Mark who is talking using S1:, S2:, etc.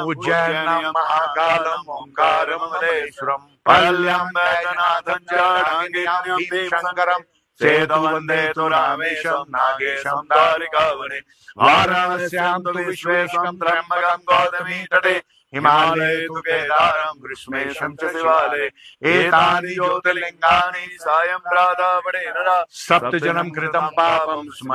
S1: उज्जैनं महाकालम् ओंकारं मलेश्वरम् पल्यं वैद्यनाथं च डांगिन्यं भीमशङ्करम् सेतु वन्दे तु रामेशं नागेशं द्वारिकावने वाराणस्यां तु विश्वेशं त्र्यम्बकं गौतमी तटे हिमालये तु केदारं ग्रीष्मेशं च शिवालये एतानि ज्योतिर्लिङ्गानि सायं प्रातः पठेन्न सप्तजन्म कृतं पापं